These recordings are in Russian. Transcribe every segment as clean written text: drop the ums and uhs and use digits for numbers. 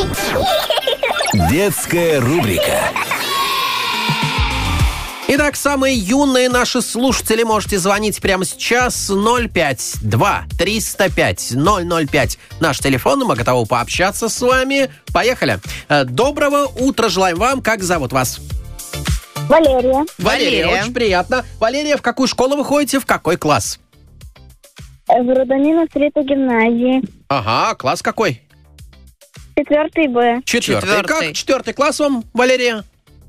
Детская рубрика. Итак, самые юные наши слушатели, можете звонить прямо сейчас. 052-305-005. Наш телефон, мы готовы пообщаться с вами. Поехали. Доброго утра желаем вам. Как зовут вас? Валерия. Валерия, очень приятно. Валерия, в какую школу вы ходите? В какой класс? В Рудомино Стриту гимназии. Ага, класс какой? 4 Б. Четвертый. Как 4 класс вам, Валерия?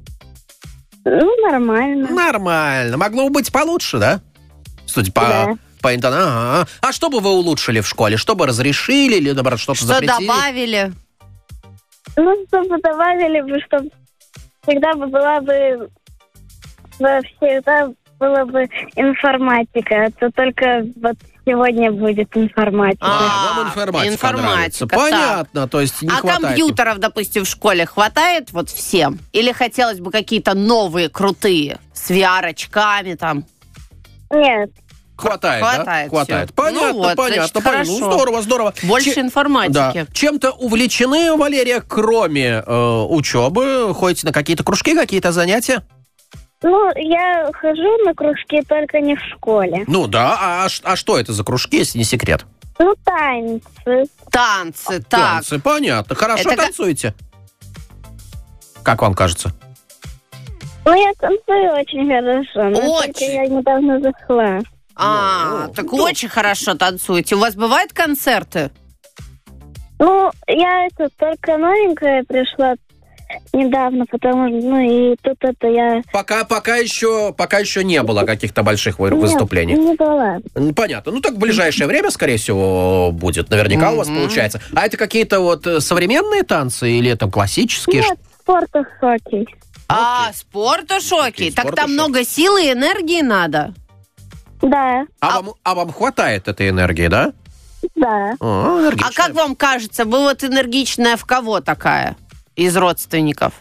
Ну, нормально. Нормально. Могло бы быть получше, да? Судя Да. по интонации. Ага. А что бы вы улучшили в школе? Что бы разрешили или, наоборот, что-то Что запретили? добавили? Ну, чтобы добавили бы, чтобы всегда бы была бы... Всегда была бы информатика. Это только вот сегодня будет информатика. Вам информатика нравится. Понятно, то есть не хватает. Компьютеров, допустим, в школе хватает вот всем? Или хотелось бы какие-то новые, крутые, с VR-очками там? Нет. Хватает, да? Хватает Хватает. всё. Понятно, Ну вот, понятно. значит, понятно. хорошо. Ну, здорово, здорово. Больше информатики. Да. Чем-то увлечены, Валерия, кроме учебы? Ходите на какие-то кружки, какие-то занятия? Ну, я хожу на кружки, только не в школе. Ну да, а что это за кружки, если не секрет? Ну, танцы. Танцы, так. Танцы, понятно. Хорошо Это танцуете? Как вам кажется? Ну, я танцую очень хорошо. Но Очень. только я недавно зашла. Так очень хорошо танцуете. У вас бывают концерты? Ну, я только новенькая пришла недавно, потому что, и тут это я... Пока еще не было каких-то больших выступлений. Нет, не была. Понятно. Ну, так в ближайшее время, скорее всего, будет. Наверняка у вас получается. А это какие-то вот современные танцы или это классические? Нет, спорт и хоккей. Спорт-шоки. Так спорт и там шоки. много силы и энергии надо. Да, А вам хватает этой энергии, да? да. А Энергичная. как вам кажется, вы вот энергичная в кого такая из родственников?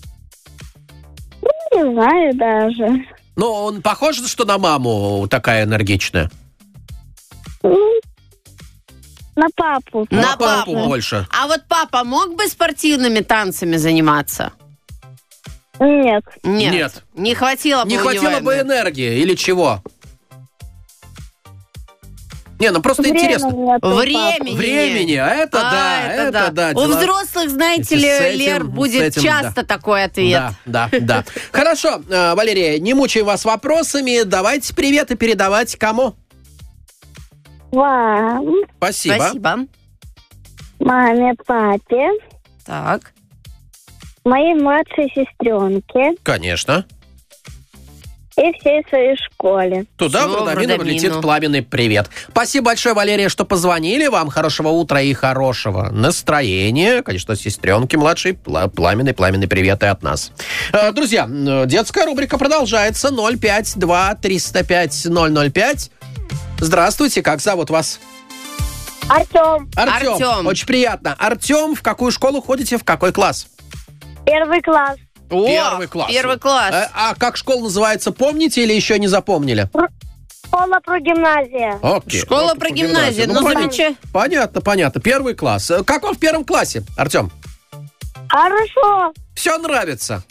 Не знаю даже. Ну, он похож, что на маму такая энергичная? Ну, на папу. На папу папу. больше. А вот папа мог бы спортивными танцами заниматься? Нет. Нет. Не хватило бы Не у хватило него бы энергии или чего? Не, ну просто интересно. Нет у Времени. Времени, а это да. У дела. взрослых, знаете С ли, этим- Лер, с будет этим, часто такой ответ. Да. Хорошо, Валерия, не мучай вас вопросами. Давайте приветы передавать кому? Вам, Спасибо. Спасибо. маме, папе, Так. моей младшей сестренке Конечно. и всей своей школе. Туда, Всё, в Родомино, в Родомино. летит пламенный привет. Спасибо большое, Валерия, что позвонили. Вам хорошего утра и хорошего настроения. Конечно, сестренке младшей пламенный привет и от нас. Друзья, детская рубрика продолжается. 052-305-005. Здравствуйте, как зовут вас? Артем, Артем. Очень приятно. Артем, в какую школу ходите, в какой класс? 1 класс. О, Первый класс. Первый класс. А как школа называется, помните или еще не запомнили? Школа про гимназия. Окей, Школа окей, про гимназию. Ну, Понятно. Первый класс. Как вам в первом классе, Артем? Хорошо. Все нравится?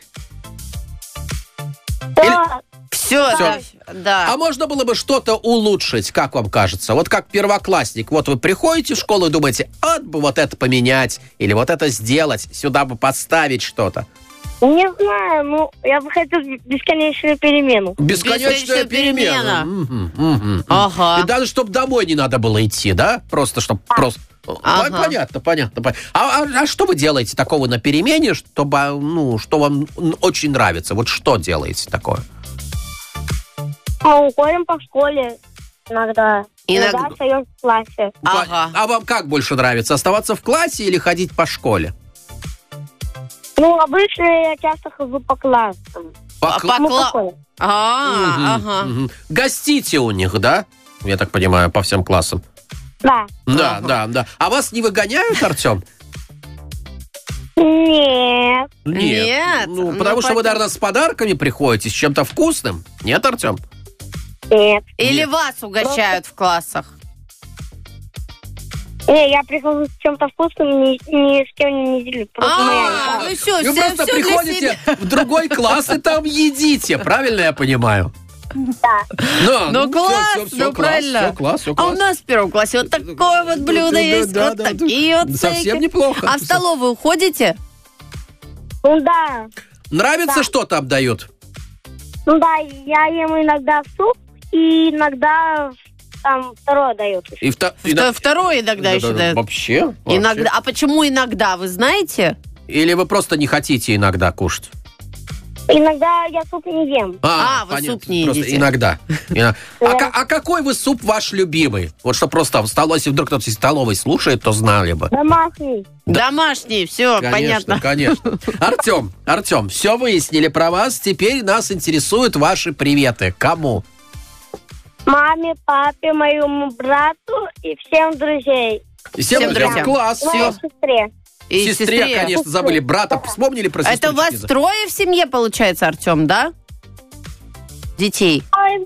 Да. Все. Да. А можно было бы что-то улучшить, как вам кажется? Вот как первоклассник. Вот вы приходите в школу и думаете, бы вот это поменять, или вот это сделать, сюда бы подставить что-то. Не знаю, я бы хотел бесконечную перемену. Бесконечная перемена. Мгм. Ага. И даже, чтобы домой не надо было идти, да? Просто, чтобы... Ага. Понятно. А что вы делаете такого на перемене, чтобы, что вам очень нравится? Вот что делаете такое? Уходим по школе иногда. Иногда. Остаемся в классе. Ага. А вам как больше нравится? Оставаться в классе или ходить по школе? Обычно я часто хожу по классам. Ага. Мгм. Гостите у них, да? Я так понимаю, по всем классам. Да. Да. А вас не выгоняют, Артем? Нет. Нет. Потому что вы, наверное, с подарками приходите, с чем-то вкусным. Нет, Артем? Нет. Или Нет. вас угощают в классах? Не, я прихожу с чем-то вкусным, ни с кем не делюсь. Просто моя Вы все, Вы просто приходите в другой класс и там едите, правильно я понимаю? Да. Ну, класс, правильно. Все класс. А у нас в первом классе вот такое вот блюдо есть, вот такие вот Совсем стейки. неплохо. А в столовую ходите? Ну да. Нравится, что там дают? Ну да, я ем иногда суп, и иногда там второе дают. И Второе иногда еще дают. Вообще? Иногда. А почему иногда, вы знаете? Или вы просто не хотите иногда кушать? Иногда я суп не ем. Вы понятно. суп не Просто едите. иногда. А какой вы суп ваш любимый? Вот что просто в столовой, если вдруг кто-то из столовой слушает, то знали бы. Домашний. Домашний, все, понятно. Конечно. Артем, все выяснили про вас. Теперь нас интересуют ваши приветы. Кому? Маме, папе, моему брату и всем друзей. Всем друзьям. Класс. Моей сестре. И Сестре, конечно, забыли. Брата вспомнили про сестру? Это у вас трое в семье, получается, Артем, да? Детей. Ой,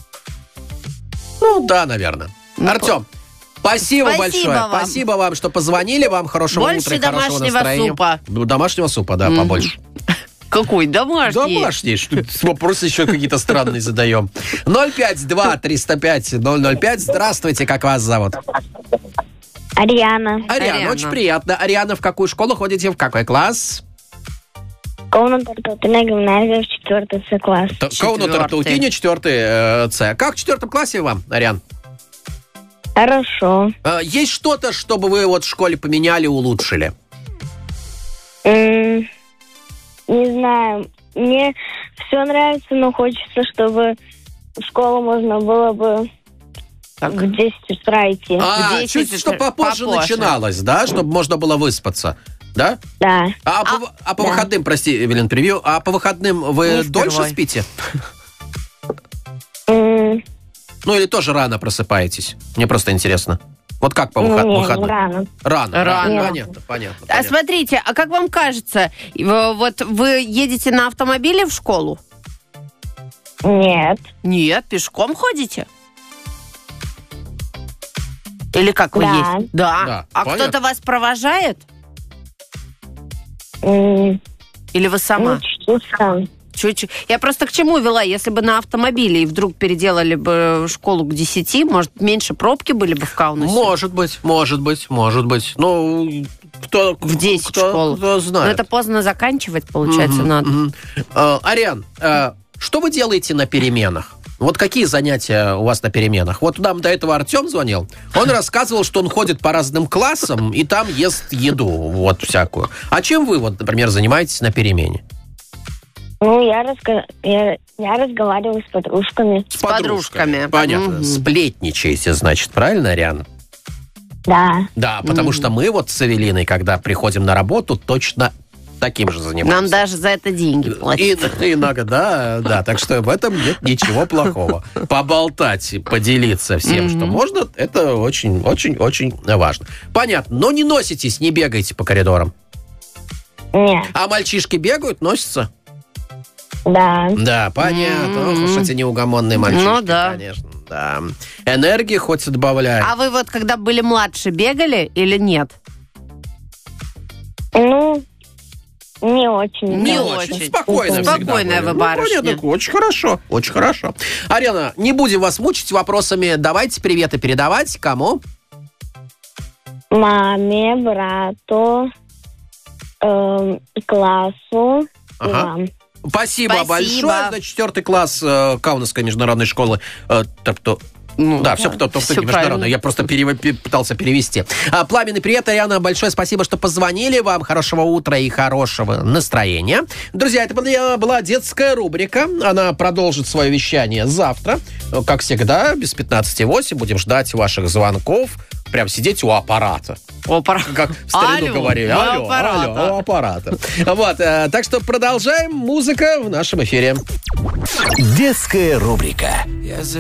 Ну, да, наверное. Артем, спасибо большое. вам. Спасибо вам, что позвонили. Вам хорошего Больше утра и хорошего домашнего настроения. супа. Ну, домашнего супа, да, побольше. Какой домашний? Домашний. Вопросы еще какие-то странные задаем. 052-305-005. Здравствуйте, как вас зовут? Ариана. Ариана, очень приятно. Ариана, в какую школу ходите? В какой класс? Комната Тартутина гимназия в 4 С класс. Комната Тартутине, 4 С. Как в 4 классе вам, Ариан? Хорошо. Есть что-то, чтобы вы вот в школе поменяли, улучшили? Не знаю. Мне все нравится, но хочется, чтобы в школу можно было бы в 10 утра идти. Чуть что попозже начиналось, да? Чтобы можно было выспаться. Да? Да. А по выходным, прости, Эвелин, превью, а по выходным вы дольше спите? М, Ну, или тоже рано просыпаетесь? Мне просто интересно. Вот как по выходным? рано. Рано. Понятно. А смотрите, а как вам кажется, вот вы едете на автомобиле в школу? Нет. Нет, пешком ходите? Или как вы Да. ездите? Да. А понятно. кто-то вас провожает? М, Или вы сама? чуть-чуть сам. Чуть-чуть. Я просто к чему вела? Если бы на автомобиле и вдруг переделали бы школу к 10, может, меньше пробки были бы в Каунасе? Может быть. Ну, кто... В 10 кто школу. Кто Но знает. это поздно заканчивать, получается, надо. Ариан, что вы делаете на переменах? Вот какие занятия у вас на переменах? Вот нам до этого Артем звонил. Он рассказывал, что он ходит по разным классам и там ест еду, вот всякую. А чем вы, вот, например, занимаетесь на перемене? Ну, я разговариваю с подружками. С подружками. Понятно. Сплетничаете, значит, правильно, Ариан? Да. Да, потому что мы вот с Эвелиной, когда приходим на работу, точно таким же занимаемся. Нам даже за это деньги платят. Иногда, да. Так что в этом нет ничего плохого. Поболтать, поделиться всем, что можно, это очень-очень-очень важно. Понятно. Но не носитесь, не бегайте по коридорам. Нет. А мальчишки бегают, носятся? Да. Да, понятно. Ох уж эти неугомонные мальчишки, Ну да. конечно. Да. Энергии хоть отбавляй. А вы вот, когда были младше, бегали или нет? Ну, не очень. Не да. очень. Спокойно всегда Спокойная были. вы барышня. Понятно, очень хорошо, очень хорошо. Арина, не будем вас мучить вопросами. Давайте приветы передавать. Кому? Маме, брату, классу и Ага. вам. Спасибо Спасибо. большое. Значит, 4 класс Каунасской международной школы. Да, все всё международное. правильно. Я просто пытался перевести. Пламенный привет, Ариана. Большое спасибо, что позвонили. Вам хорошего утра и хорошего настроения. Друзья, это была детская рубрика. Она продолжит свое вещание завтра. Как всегда, без 15:08 будем ждать ваших звонков. Прям сидеть у аппарата. Как в старину говорили. Алло, у аппарата. Вот, так что продолжаем. Музыка в нашем эфире. Детская рубрика.